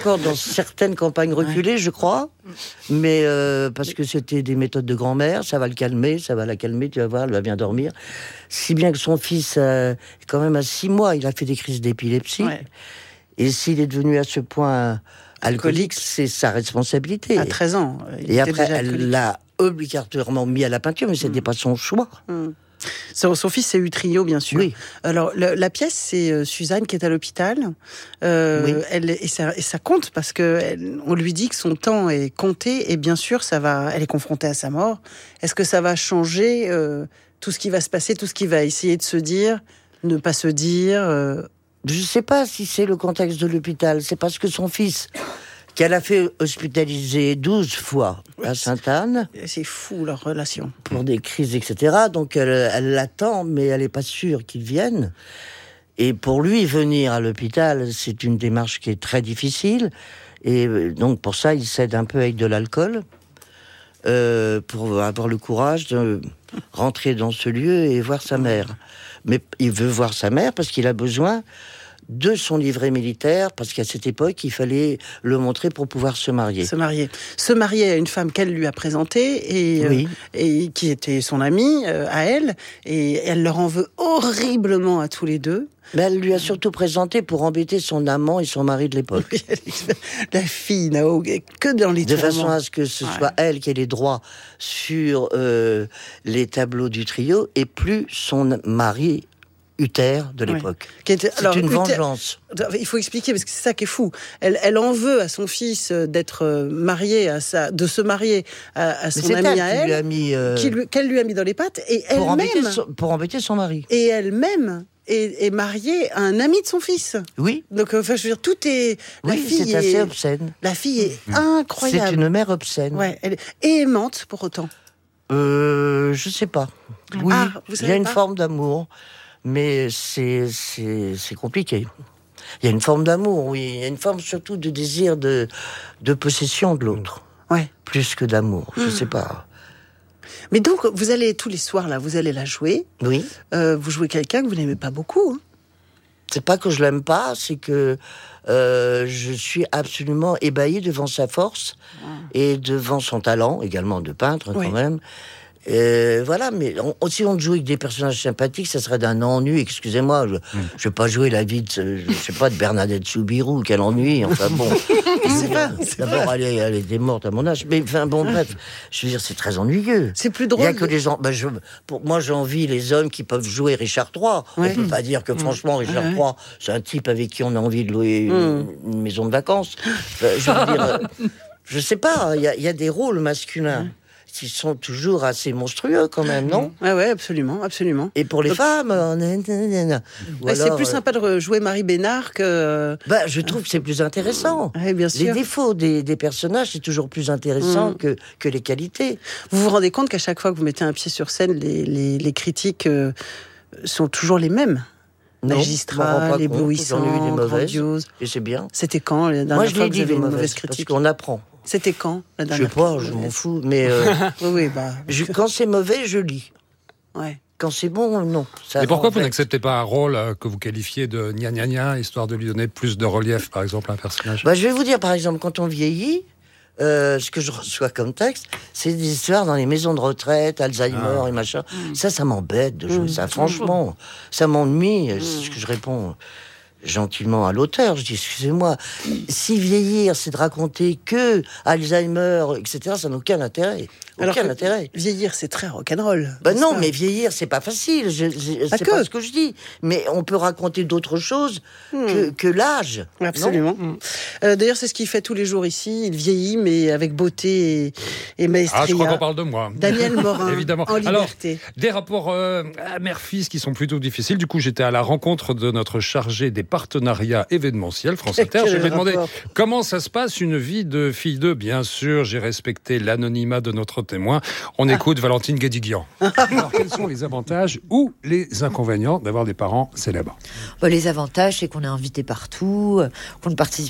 encore dans certaines campagnes reculées, je crois, mais parce que c'était des méthodes de grand-mère, ça va le calmer, ça va la calmer, tu vas voir, elle va bien dormir. Si bien que son fils, quand même à 6 mois, il a fait des crises d'épilepsie. Ouais. Et s'il est devenu à ce point alcoolique, c'est sa responsabilité. À 13 ans. Et après, elle l'a obligatoirement mis à la peinture, mais ce n'était pas son choix. Son fils, c'est Utrillo, bien sûr. Oui. Alors, la pièce, c'est Suzanne qui est à l'hôpital. Oui. Et ça compte parce qu'on lui dit que son temps est compté et bien sûr, elle est confrontée à sa mort. Est-ce que ça va changer tout ce qui va se passer, tout ce qu'il va essayer de se dire, ne pas se dire Je ne sais pas si c'est le contexte de l'hôpital. C'est parce que son fils, qu'elle a fait hospitaliser 12 fois à Sainte-Anne. C'est fou, leur relation. Pour des crises, etc. Donc, elle l'attend, mais elle n'est pas sûre qu'il vienne. Et pour lui, venir à l'hôpital, c'est une démarche qui est très difficile. Et donc, pour ça, il cède un peu avec de l'alcool. Pour avoir le courage de rentrer dans ce lieu et voir sa mère. Mais il veut voir sa mère parce qu'il a besoin de son livret militaire, parce qu'à cette époque, il fallait le montrer pour pouvoir se marier. Se marier à une femme qu'elle lui a présentée et qui était son amie à elle, et elle leur en veut horriblement à tous les deux. Mais elle lui a surtout présenté pour embêter son amant et son mari de l'époque. Oui, la fille n'a que dans les de tourments. Façon à ce que ce soit elle qui ait les droits sur les tableaux du trio et plus son mari Uther de l'époque. C'est une vengeance. Il faut expliquer parce que c'est ça qui est fou. Elle en veut à son fils d'être marié de se marier à son amie à elle, qu'elle lui a mis dans les pattes et elle-même pour embêter son mari. Et elle-même est mariée à un ami de son fils. Oui. Donc je veux dire, tout est. C'est assez obscène. La fille est incroyable. C'est une mère obscène. Ouais. Et aimante pour autant. Je sais pas. Oui. Il y a une forme d'amour. Mais c'est compliqué. Il y a une forme d'amour, oui. Il y a une forme surtout de désir de possession de l'autre. Ouais. Plus que d'amour, je sais pas. Mais donc, vous allez tous les soirs, là, vous allez la jouer. Oui. Vous jouez quelqu'un que vous n'aimez pas beaucoup. Hein. C'est pas que je l'aime pas, c'est que je suis absolument ébahi devant sa force et devant son talent, également de peintre quand même. Voilà, mais si on joue avec des personnages sympathiques, ça serait d'un ennui. Excusez-moi, je vais pas jouer la vie de, je sais pas, de Bernadette Soubirous, quel ennui. Enfin bon, d'abord elle était morte à mon âge, mais enfin bon bref, je veux dire c'est très ennuyeux. C'est plus drôle. Il y a que les gens. Pour moi, j'envie les hommes qui peuvent jouer Richard III. On peut pas dire que franchement Richard III, c'est un type avec qui on a envie de louer une maison de vacances. Je veux dire, je sais pas. Il y a des rôles masculins. Qui sont toujours assez monstrueux quand même, non ? Ouais, absolument. Et pour les femmes, c'est plus sympa de jouer Marie Bénard que... je trouve que c'est plus intéressant. Ouais, bien sûr. Les défauts des personnages, c'est toujours plus intéressant que les qualités. Vous vous rendez compte qu'à chaque fois que vous mettez un pied sur scène, les critiques sont toujours les mêmes ? Magistrat, éblouissant, grandiose. Et c'est bien. C'était quand la dernière fois que vous avez une mauvaise critique ? Parce qu'on apprend. C'était quand la dernière fois ? Je sais pas, je m'en fous. Mais quand c'est mauvais, je lis. Ouais. Quand c'est bon, non. Et pourquoi vous n'acceptez pas un rôle que vous qualifiez de gna gna gna, histoire de lui donner plus de relief, par exemple, à un personnage ? Je vais vous dire, par exemple, quand on vieillit, ce que je reçois comme texte, c'est des histoires dans les maisons de retraite, Alzheimer et machin. Ça m'embête de jouer ça. Franchement, ça m'ennuie. C'est ce que je réponds gentiment à l'auteur. Je dis, excusez-moi, si vieillir, c'est de raconter que Alzheimer, etc., ça n'a aucun intérêt. Aucun intérêt. Vieillir, c'est très rock'n'roll. Non, mais vieillir, c'est pas facile. C'est pas ce que je dis. Mais on peut raconter d'autres choses que l'âge. Absolument. D'ailleurs, c'est ce qu'il fait tous les jours ici. Il vieillit, mais avec beauté et maestria. Je crois qu'on parle de moi. Daniel Morin, évidemment. En liberté. Alors, des rapports mère-fils qui sont plutôt difficiles. Du coup, j'étais à la rencontre de notre chargé des partenariats événementiels, France Inter. Je lui ai demandé comment ça se passe, une vie de fille d'eux. Bien sûr, j'ai respecté l'anonymat de notre témoin. On écoute Valentine Guédiguian. Alors, quels sont les avantages ou les inconvénients d'avoir des parents célèbres ? Les avantages, c'est qu'on est invité partout, qu'on ne participe qu'à des grands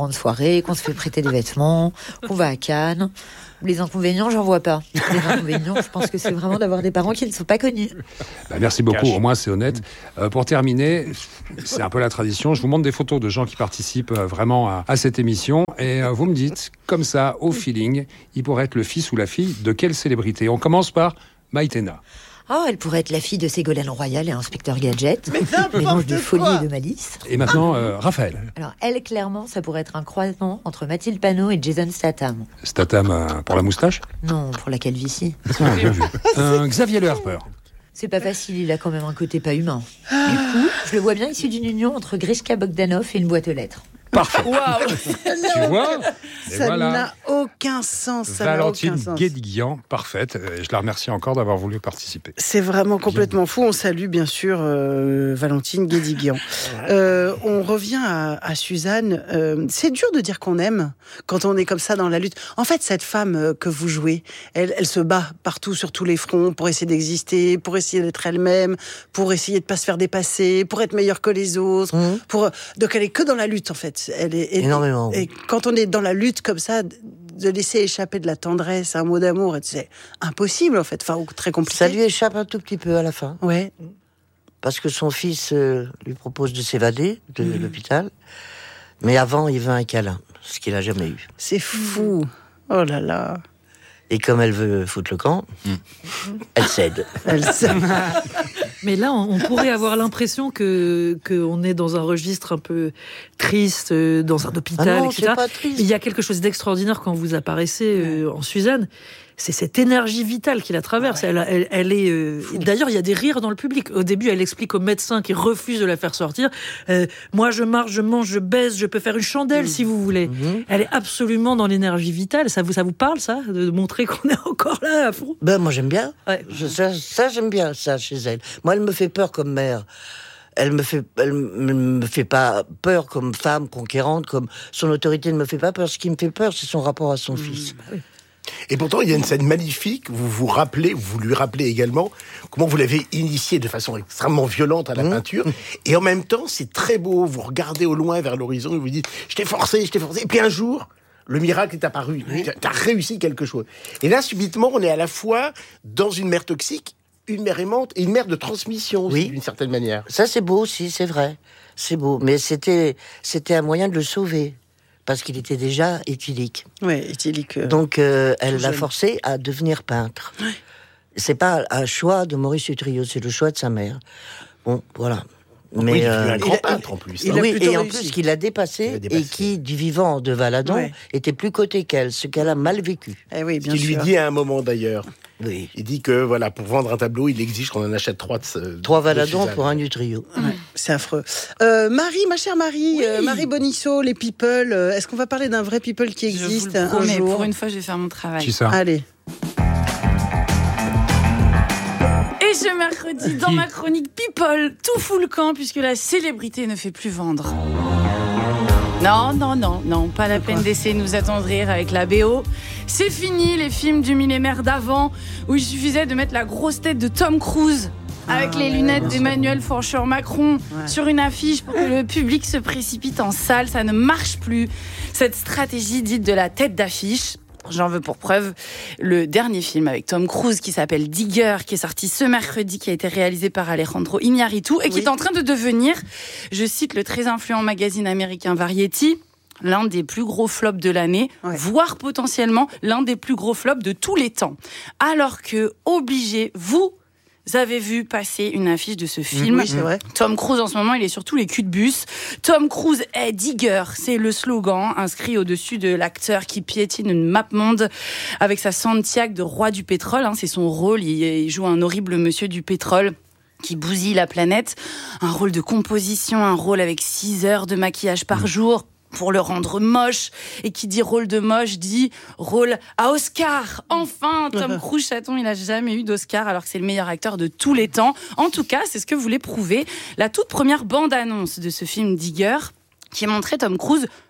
grandes soirées, qu'on se fait prêter des vêtements, qu'on va à Cannes. Les inconvénients, j'en vois pas. Les inconvénients, je pense que c'est vraiment d'avoir des parents qui ne sont pas connus. Merci beaucoup, au moins c'est honnête. Pour terminer, c'est un peu la tradition, je vous montre des photos de gens qui participent vraiment à cette émission et vous me dites, comme ça, au feeling, il pourrait être le fils ou la fille de quelle célébrité? On commence par Maïtena. Oh, elle pourrait être la fille de Ségolène Royal et Inspecteur Gadget. Mélange de folie et de malice. Et maintenant, Raphaël. Alors, elle, clairement, ça pourrait être un croisement entre Mathilde Panot et Jason Statham. Statham pour la moustache? Non, pour la calvitie. Bien vu. Xavier Le Harper. C'est pas facile, il a quand même un côté pas humain. Du coup, je le vois bien issu d'une union entre Grishka Bogdanov et une boîte aux lettres. Parfait. Waouh. Tu vois? Ça n'a aucun sens. Valentine Guédiguian, parfaite. Je la remercie encore d'avoir voulu participer. C'est vraiment complètement fou. On salue bien sûr Valentine Guédiguian. On revient à Suzanne. C'est dur de dire qu'on aime quand on est comme ça dans la lutte. En fait, cette femme que vous jouez, elle se bat partout sur tous les fronts pour essayer d'exister, pour essayer d'être elle-même, pour essayer de pas se faire dépasser, pour être meilleure que les autres. Donc elle est que dans la lutte en fait. Énormément. Et quand on est dans la lutte comme ça, de laisser échapper de la tendresse, un mot d'amour, c'est impossible en fait, enfin, ou très compliqué. Ça lui échappe un tout petit peu à la fin. Ouais. Parce que son fils lui propose de s'évader de l'hôpital. Mais avant, il veut un câlin, ce qu'il n'a jamais eu. C'est fou. Oh là là. Et comme elle veut foutre le camp, elle cède. Mais là, on pourrait avoir l'impression qu'on est dans un registre un peu triste, dans un hôpital, etc. C'est pas triste. Il y a quelque chose d'extraordinaire quand vous apparaissez en Suzanne. C'est cette énergie vitale qui la traverse. Elle est. D'ailleurs, il y a des rires dans le public. Au début, elle explique aux médecins qui refusent de la faire sortir. Moi, je marche, je mange, je baise, je peux faire une chandelle si vous voulez. Elle est absolument dans l'énergie vitale. Ça vous parle, ça, de montrer qu'on est encore là à fond? Moi, j'aime bien. Ouais. Ça, j'aime bien ça chez elle. Moi, elle me fait peur comme mère. Elle me fait pas peur comme femme conquérante, comme son autorité ne me fait pas peur. Ce qui me fait peur, c'est son rapport à son fils. Oui. Et pourtant, il y a une scène magnifique, vous lui rappelez également comment vous l'avez initié de façon extrêmement violente à la peinture. Et en même temps, c'est très beau, vous regardez au loin vers l'horizon et vous dites « je t'ai forcé ». Et puis un jour, le miracle est apparu, t'as réussi quelque chose. Et là, subitement, on est à la fois dans une mère toxique, une mère aimante et une mère de transmission aussi, d'une certaine manière. Ça, c'est beau aussi, c'est vrai. C'est beau. Mais c'était un moyen de le sauver. Parce qu'il était déjà éthylique. Oui, éthylique. Donc, elle l'a forcé à devenir peintre. Ouais. C'est pas un choix de Maurice Utrillo, c'est le choix de sa mère. Bon, voilà. Mais oui, il est un grand peintre en plus. Oui, et en plus, qu'il a dépassé, et qui, du vivant de Valadon, était plus coté qu'elle, ce qu'elle a mal vécu. Eh oui, bien sûr. Il lui dit à un moment d'ailleurs. Oui. Il dit que voilà, pour vendre un tableau, il exige qu'on en achète 3 Valadon pour un Utrillo. C'est affreux. Marie, ma chère Marie, Marie Bonisso, les people. Est-ce qu'on va parler d'un vrai people qui existe un jour? Mais pour une fois, je vais faire mon travail. Qui ça? Allez. Et ce mercredi, dans ma chronique People, tout fout le camp puisque la célébrité ne fait plus vendre. Non, pas la peine d'essayer de nous attendrir avec la BO. C'est fini les films du millénaire d'avant où il suffisait de mettre la grosse tête de Tom Cruise avec les lunettes d'Emmanuel Macron sur une affiche pour que le public se précipite en salle. Ça ne marche plus. Cette stratégie dite de la tête d'affiche. J'en veux pour preuve le dernier film avec Tom Cruise qui s'appelle Digger, qui est sorti ce mercredi, qui a été réalisé par Alejandro Iñárritu et qui est en train de devenir, je cite le très influent magazine américain Variety, l'un des plus gros flops de l'année, voire potentiellement l'un des plus gros flops de tous les temps. Alors que, vous avez vu passer une affiche de ce film. Oui, c'est vrai. Tom Cruise, en ce moment, il est sur tous les culs de bus. Tom Cruise est Digger. C'est le slogan inscrit au-dessus de l'acteur qui piétine une map monde avec sa Santiago de roi du pétrole. C'est son rôle. Il joue un horrible monsieur du pétrole qui bousille la planète. Un rôle de composition, un rôle avec 6 heures de maquillage par jour pour le rendre moche. Et qui dit rôle de moche dit rôle à Oscar. Enfin, Tom Cruise, chaton, il n'a jamais eu d'Oscar alors que c'est le meilleur acteur de tous les temps. En tout cas, c'est ce que voulait prouver la toute première bande-annonce de ce film Digger, qui montrait Tom Cruise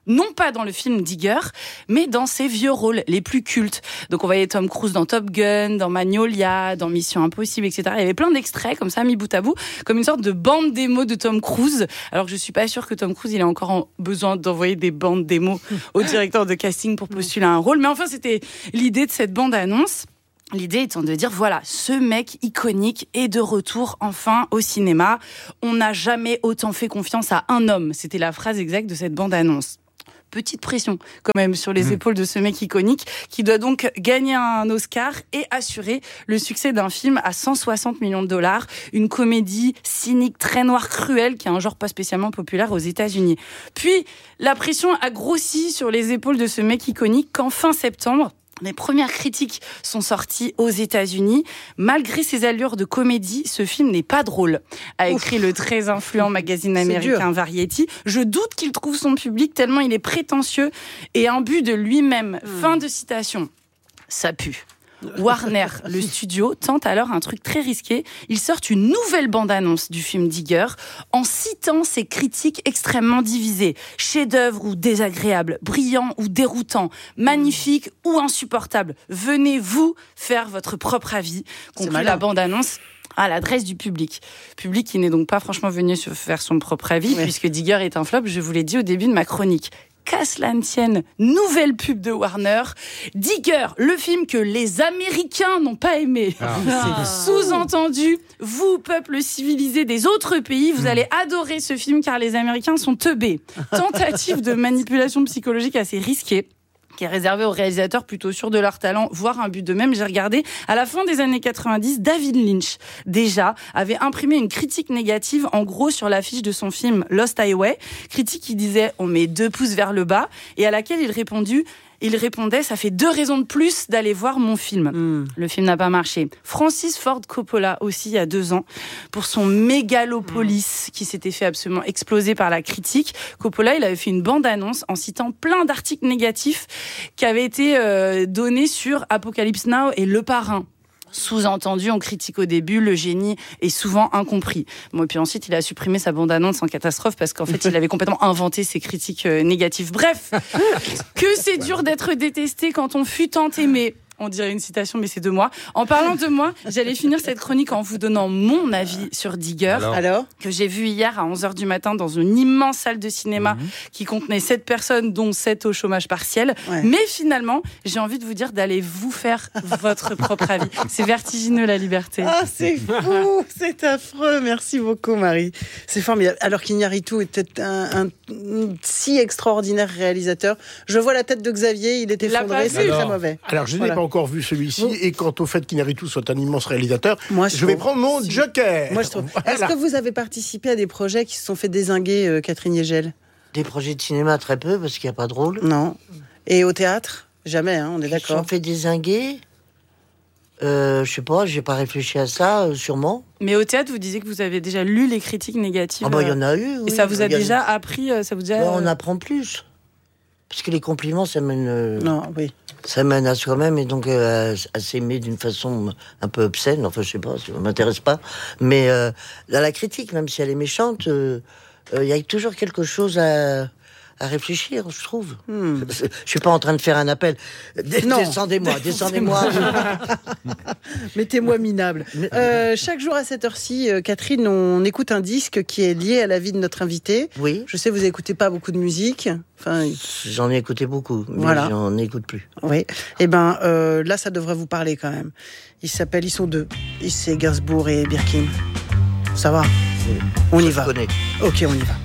non pas dans le film Digger, mais dans ses vieux rôles les plus cultes. Donc on voyait Tom Cruise dans Top Gun, dans Magnolia, dans Mission Impossible, etc. Il y avait plein d'extraits comme ça mis bout à bout, comme une sorte de bande démo de Tom Cruise. Alors que je suis pas sûre que Tom Cruise il a encore besoin d'envoyer des bandes démo au directeur de casting pour postuler à un rôle. Mais enfin c'était l'idée de cette bande annonce. L'idée étant de dire, voilà, ce mec iconique est de retour enfin au cinéma. On n'a jamais autant fait confiance à un homme. C'était la phrase exacte de cette bande-annonce. Petite pression quand même sur les épaules de ce mec iconique qui doit donc gagner un Oscar et assurer le succès d'un film à 160 millions de $, une comédie cynique, très noire, cruelle, qui est un genre pas spécialement populaire aux États-Unis. Puis, la pression a grossi sur les épaules de ce mec iconique quand fin septembre, les premières critiques sont sorties aux États-Unis. Malgré ses allures de comédie, ce film n'est pas drôle, a écrit le très influent magazine américain Variety. Je doute qu'il trouve son public tellement il est prétentieux et imbu de lui-même. Fin de citation. Ça pue. Warner, le studio, tente alors un truc très risqué. Ils sortent une nouvelle bande-annonce du film Digger en citant ses critiques extrêmement divisées. Chef-d'œuvre ou désagréable, brillant ou déroutant, magnifique ou insupportable. Venez, vous, faire votre propre avis. Conclut la bande-annonce à l'adresse du public. Public qui n'est donc pas franchement venu se faire son propre avis, puisque Digger est un flop, je vous l'ai dit au début de ma chronique. Qu'à cela ne tienne, nouvelle pub de Warner. Digger, le film que les Américains n'ont pas aimé. Sous-entendu, vous, peuple civilisé des autres pays, vous allez adorer ce film car les Américains sont teubés. Tentative de manipulation psychologique assez risquée, qui est réservé aux réalisateurs plutôt sûrs de leur talent, voire un but d'eux-mêmes. J'ai regardé, à la fin des années 90, David Lynch, déjà, avait imprimé une critique négative, en gros, sur l'affiche de son film Lost Highway. Critique qui disait « on met 2 pouces vers le bas », et à laquelle il répondait « ça fait 2 raisons de plus d'aller voir mon film ». Le film n'a pas marché. Francis Ford Coppola aussi, il y a 2 ans, pour son Mégalopolis, qui s'était fait absolument exploser par la critique. Coppola, il avait fait une bande-annonce en citant plein d'articles négatifs qui avaient été donnés sur Apocalypse Now et Le Parrain. Sous-entendu, on critique au début, le génie est souvent incompris. Bon, et puis ensuite, il a supprimé sa bande-annonce en catastrophe parce qu'en fait, il avait complètement inventé ses critiques négatives. Bref, que c'est dur d'être détesté quand on fut tant aimé. On dirait une citation, mais c'est de moi. En parlant de moi, j'allais finir cette chronique en vous donnant mon avis sur Digger. Alors que j'ai vu hier à 11h du matin dans une immense salle de cinéma qui contenait 7 personnes, dont 7 au chômage partiel. Ouais. Mais finalement, j'ai envie de vous dire d'aller vous faire votre propre avis. C'est vertigineux, la liberté. Ah, c'est fou, c'est affreux. Merci beaucoup, Marie. C'est formidable. Alors qu'Iñárritu était un si extraordinaire réalisateur. Je vois la tête de Xavier, il était effondré, c'est très mauvais. Alors, je n'ai pas encore vu celui-ci, et quant au fait qu'Iñárritu soit un immense réalisateur, je vais prendre mon joker. Moi, je trouve. Voilà. Est-ce que vous avez participé à des projets qui se sont fait dézinguer, Catherine Yegel ? Des projets de cinéma, très peu, parce qu'il n'y a pas de rôle. Non. Et au théâtre ? Jamais, on est d'accord. Ils se sont fait dézinguer. Je sais pas, j'ai pas réfléchi à ça, sûrement. Mais au théâtre, vous disiez que vous avez déjà lu les critiques négatives. Ah bah, il y en a eu, oui. Et ça vous a déjà appris, ça vous a... on apprend plus. Parce que les compliments, ça mène... Ça mène à soi-même, et donc à s'aimer d'une façon un peu obscène. Enfin, je sais pas, ça m'intéresse pas. Mais dans la critique, même si elle est méchante, il y a toujours quelque chose à réfléchir, je trouve. Je suis pas en train de faire un appel. Descendez-moi. Mettez-moi minable. Chaque jour à cette heure-ci, Catherine, on écoute un disque qui est lié à la vie de notre invité. Oui. Je sais, vous n'écoutez pas beaucoup de musique. Enfin, j'en ai écouté beaucoup, mais j'en écoute plus. Oui. Et ben là, ça devrait vous parler quand même. Ils sont 2. C'est Gainsbourg et Birkin. Ça va ? On y va. Je connais. Ok, on y va.